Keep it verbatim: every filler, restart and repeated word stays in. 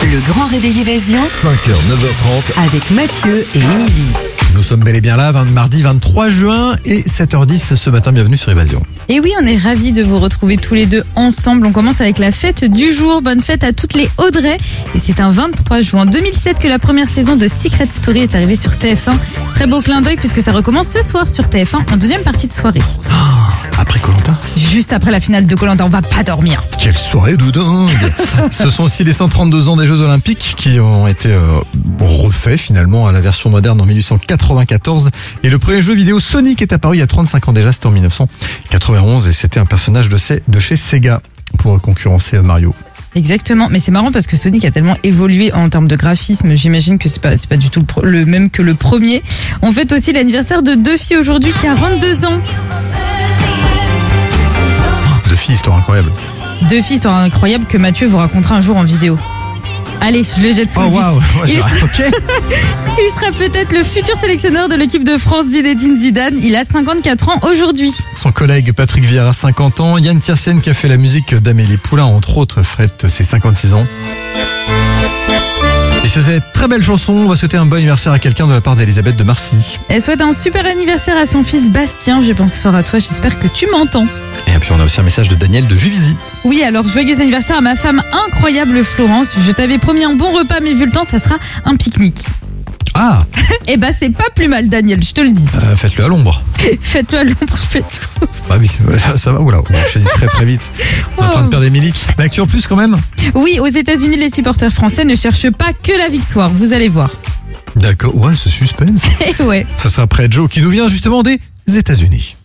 Le grand réveil Évasion, cinq heures, neuf heures trente. avec Mathieu et Émilie. Nous sommes bel et bien là, mardi vingt-trois juin et sept heures dix ce matin. Bienvenue sur Évasion. Et oui, on est ravis de vous retrouver tous les deux ensemble. On commence avec la fête du jour. Bonne fête à toutes les Audrey. Et c'est un vingt-trois juin deux mille sept que la première saison de Secret Story est arrivée sur T F un. Très beau clin d'œil puisque ça recommence ce soir sur T F un en deuxième partie de soirée. Oh, après Koh-Lanta. Juste après la finale de Koh-Lanta, on va pas dormir. Quelle soirée de dingue. Ce sont aussi les cent trente-deux ans des Jeux Olympiques qui ont été euh, refaits finalement à la version moderne en mille huit cent quatre-vingt-quatorze. Et le premier jeu vidéo Sonic est apparu il y a trente-cinq ans déjà, c'était en mille neuf cent quatre-vingt-onze et c'était un personnage de, de chez Sega pour concurrencer Mario. Exactement, mais c'est marrant parce que Sonic a tellement évolué en termes de graphisme, j'imagine que c'est pas, c'est pas du tout le, pro- le même que le premier. On fête aussi l'anniversaire de deux filles aujourd'hui, quarante-deux ans. Deux filles, histoire incroyable. Deux filles sont incroyables que Mathieu vous racontera un jour en vidéo. Allez, je le jette sous Oh le bus. waouh, ouais, Il j'ai- sera- ok. Il sera peut-être le futur sélectionneur de l'équipe de France, Zinedine Zidane. Il a cinquante-quatre ans aujourd'hui. Son collègue Patrick Vieira, cinquante ans. Yann Tiersen qui a fait la musique d'Amélie Poulain, entre autres, fête ses cinquante-six ans. Et sur cette très belle chanson, on va souhaiter un bon anniversaire à quelqu'un de la part d'Elisabeth de Marcy. Elle souhaite un super anniversaire à son fils Bastien. Je pense fort à toi, j'espère que tu m'entends. Et puis on a aussi un message de Daniel de Juvisy. Oui, alors joyeux anniversaire à ma femme incroyable Florence. Je t'avais promis un bon repas, mais vu le temps, ça sera un pique-nique. Ah, Eh ben, c'est pas plus mal, Daniel, je te le dis. euh, faites-le à l'ombre. Faites-le à l'ombre, je fais tout. Bah oui, ça, ça va, oula, on enchaîne très très vite. On est en train de perdre Émilie. L'actu en plus quand même. Oui, aux États-Unis, les supporters français ne cherchent pas que la victoire, vous allez voir. D'accord, ouais, ce suspense. Eh ouais. Ça sera après Joe qui nous vient justement des États-Unis.